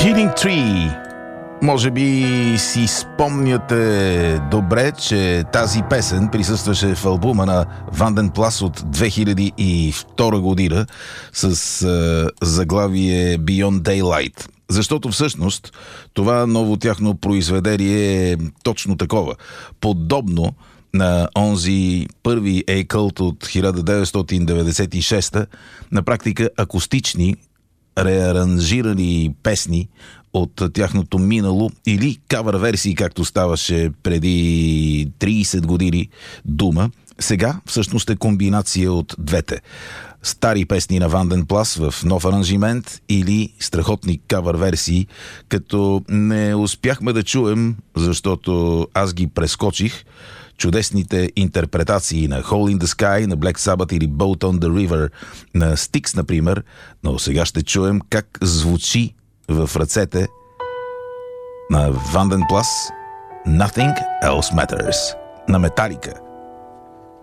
Healing Tree. Може би си спомняте добре, че тази песен присъстваше в албума на Ванден Плас от 2002 година с заглавие Beyond Daylight. Защото всъщност това ново тяхно произведение е точно такова. Подобно на онзи първи A-Cult от 1996, на практика акустични, реаранжирани песни от тяхното минало или кавър версии, както ставаше преди 30 години дума. Сега всъщност е комбинация от двете. Стари песни на Ванден Плас в нов аранжимент или страхотни кавър версии, като не успяхме да чуем, защото аз ги прескочих, чудесните интерпретации на Hole in the Sky, на Black Sabbath или Boat on the River, на Styx, например, но сега ще чуем как звучи в ръцете на Ванден Плас Nothing Else Matters на Металика.